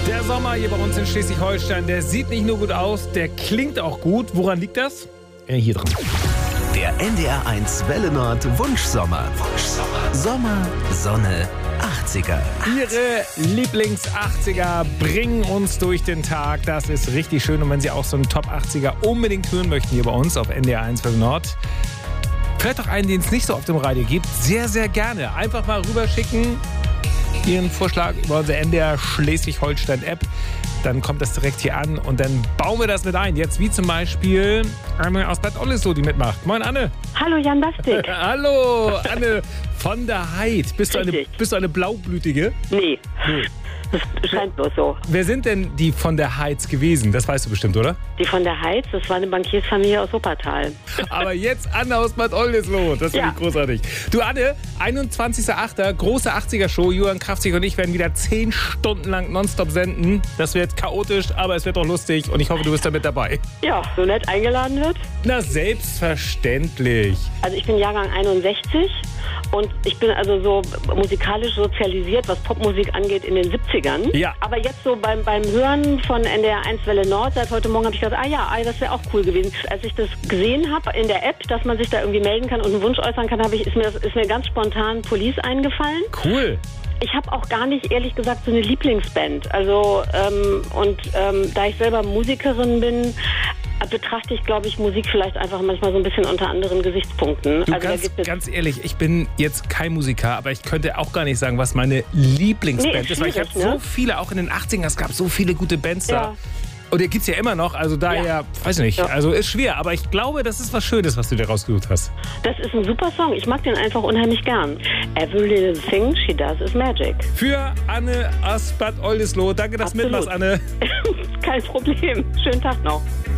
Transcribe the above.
Der Sommer hier bei uns in Schleswig-Holstein, der sieht nicht nur gut aus, der klingt auch gut. Woran liegt das? Hier dran. Der NDR1 Welle Nord Wunschsommer. Sommer, Sonne, 80er. Ihre Lieblings-80er bringen uns durch den Tag. Das ist richtig schön. Und wenn Sie auch so einen Top-80er unbedingt hören möchten hier bei uns auf NDR1 Welle Nord, vielleicht auch einen, den es nicht so auf dem Radio gibt, sehr, sehr gerne. Einfach mal rüberschicken. Ihren Vorschlag über unsere NDR Schleswig-Holstein-App. Dann kommt das direkt hier an und dann bauen wir das mit ein. Jetzt wie zum Beispiel Anne aus Bad Oldesloe, die mitmacht. Moin, Anne. Hallo, Jan Bastik. Hallo, Anne von der Heid. Bist du eine Blaublütige? Nee. Das scheint bloß so. Wer sind denn die von der Heiz gewesen? Das weißt du bestimmt, oder? Die von der Heiz, das war eine Bankiersfamilie aus Wuppertal. Aber jetzt Anne aus Bad Oldesloe. Das finde ich großartig. Du, Anne, 21.08. große 80er-Show. Johann Krafzig und ich werden wieder 10 Stunden lang nonstop senden. Das wird chaotisch, aber es wird auch lustig. Und ich hoffe, du bist da mit dabei. Ja, so nett eingeladen wird. Na, selbstverständlich. Also ich bin Jahrgang 61 und ich bin also so musikalisch sozialisiert, was Popmusik angeht, in den 70ern. Ja. Aber jetzt so beim Hören von NDR1 Welle Nord, seit heute Morgen habe ich gedacht, das wäre auch cool gewesen. Als ich das gesehen habe in der App, dass man sich da irgendwie melden kann und einen Wunsch äußern kann, ist mir ganz spontan Police eingefallen. Cool. Ich habe auch gar nicht, ehrlich gesagt, so eine Lieblingsband. Also, da ich selber Musikerin bin, betrachte ich, glaube ich, Musik vielleicht einfach manchmal so ein bisschen unter anderen Gesichtspunkten. Du, also ganz ehrlich, ich bin jetzt kein Musiker, aber ich könnte auch gar nicht sagen, was meine Lieblingsband ist, weil ich habe so viele, auch in den 80ern, es gab so viele gute Bands da. Und die gibt es ja immer noch, also daher, weiß nicht, also ist schwer, aber ich glaube, das ist was Schönes, was du dir rausgesucht hast. Das ist ein super Song, ich mag den einfach unheimlich gern. Every little thing she does is magic. Für Anne aus Bad Oldesloe, danke, dass du mitmachst, Anne. Kein Problem, schönen Tag noch.